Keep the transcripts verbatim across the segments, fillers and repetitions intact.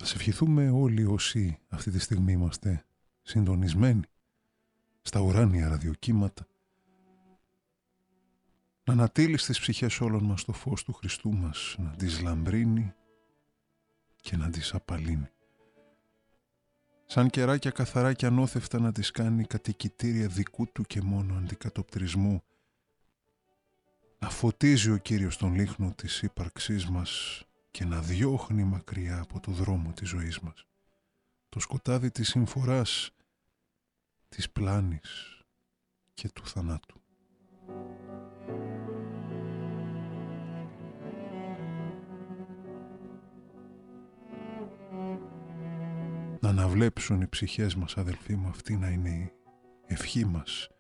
Ας ευχηθούμε όλοι όσοι αυτή τη στιγμή είμαστε συντονισμένοι στα ουράνια ραδιοκύματα, να ανατείλει στις ψυχές όλων μας το φως του Χριστού μας, να τις λαμπρύνει και να τις απαλύνει. Σαν κεράκια καθαρά και ανώθευτα να τις κάνει κατοικητήρια δικού του και μόνο αντικατοπτρισμού, να φωτίζει ο Κύριος τον λίχνο της ύπαρξής μας και να διώχνει μακριά από το δρόμο της ζωής μας το σκοτάδι της συμφοράς, της πλάνης και του θανάτου. Να αναβλέψουν οι ψυχές μας, αδελφοί μου, αυτή να είναι η ευχή μας.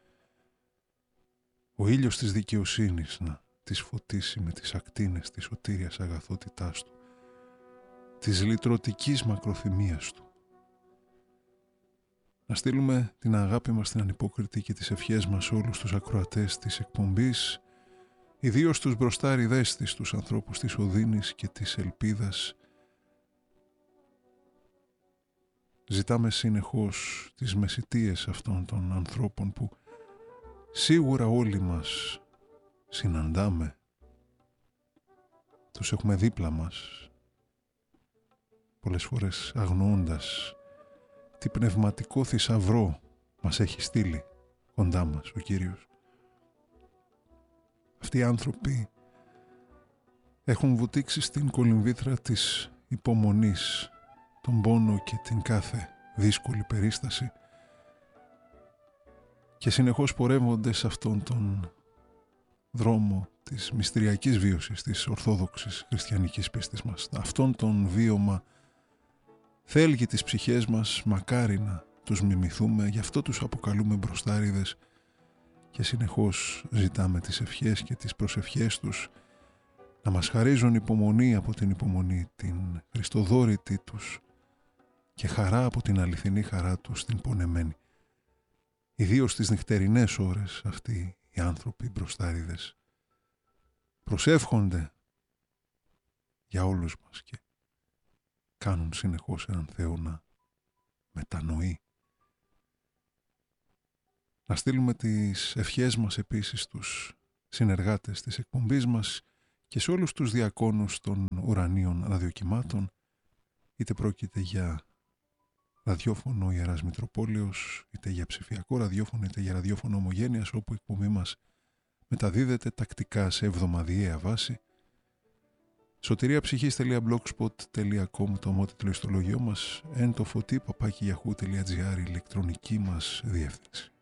Ο ήλιος της δικαιοσύνης να τις φωτίσει με τις ακτίνες της σωτήριας αγαθότητάς του, της λυτρωτικής μακροθυμίας του. Να στείλουμε την αγάπη μας την ανυπόκριτη και τις ευχές μας σε όλους τους ακροατές της εκπομπής, ιδίως τους μπροστάριδες της, τους ανθρώπους της οδύνης και της ελπίδας. Ζητάμε συνεχώς τις μεσιτείες αυτών των ανθρώπων που σίγουρα όλοι μας συναντάμε. Τους έχουμε δίπλα μας, πολλές φορές αγνοώντας τι πνευματικό θησαυρό μας έχει στείλει κοντά μας ο Κύριος. Αυτοί οι άνθρωποι έχουν βουτήξει στην κολυμβήθρα της υπομονής, τον πόνο και την κάθε δύσκολη περίσταση και συνεχώς πορεύονται σε αυτόν τον δρόμο της μυστηριακής βίωσης της ορθόδοξης χριστιανικής πίστης μας. Αυτόν τον βίωμα θέλγει τις ψυχές μας, μακάρι να τους μιμηθούμε, γι' αυτό τους αποκαλούμε μπροστάριδες και συνεχώς ζητάμε τις ευχές και τις προσευχές τους να μας χαρίζουν υπομονή από την υπομονή, την χριστοδόρητη τους και χαρά από την αληθινή χαρά τους στην πονεμένη. Ιδίως στις νυχτερινές ώρες αυτοί οι άνθρωποι μπροστάριδες προσεύχονται για όλους μας και κάνουν συνεχώς έναν Θεό να μετανοεί. Να στείλουμε τις ευχές μας επίσης στους συνεργάτες της εκπομπής μας και σε όλους τους διακόνους των ουρανίων ραδιοκυμάτων, είτε πρόκειται για ραδιόφωνο Ιεράς Μητροπόλεως, είτε για ψηφιακό ραδιόφωνο, είτε για ραδιόφωνο Ομογένειας, όπου η εκπομπή μας μεταδίδεται τακτικά σε εβδομαδιαία βάση. σωτηριαψυχής τελεία blogspot τελεία com το ομότιτλο ιστολογιό μας, εν το φωτί παπάκι γιαχού τελεία τζι άρ η ηλεκτρονική μας διεύθυνση.